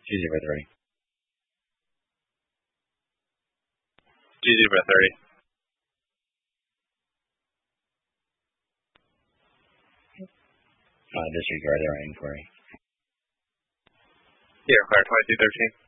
GZ for 30. GZ for 30. Disregard our inquiry. Yeah, clear 2213.